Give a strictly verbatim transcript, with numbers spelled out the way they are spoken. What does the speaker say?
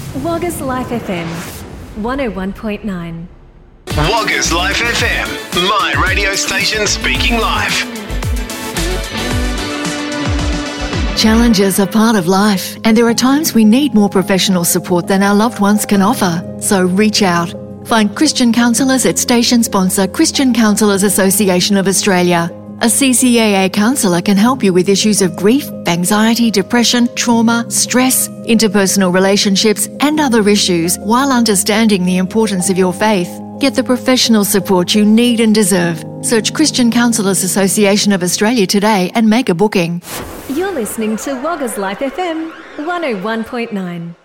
Wagga's Life F M, one oh one point nine. Wagga's Life F M, my radio station speaking life. Challenges are part of life, and there are times we need more professional support than our loved ones can offer. So reach out. Find Christian counsellors at station sponsor Christian Counsellors Association of Australia. A C C A A counsellor can help you with issues of grief, anxiety, depression, trauma, stress, interpersonal relationships, and other issues while understanding the importance of your faith. Get the professional support you need and deserve. Search Christian Counsellors Association of Australia today and make a booking. You're listening to Wagga's Life F M, one oh one point nine.